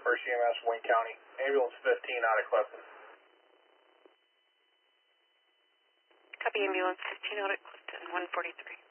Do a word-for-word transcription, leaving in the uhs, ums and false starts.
First E M S, Wayne County. Ambulance fifteen out of Clifton. Copy ambulance fifteen out at Clifton, one forty-three.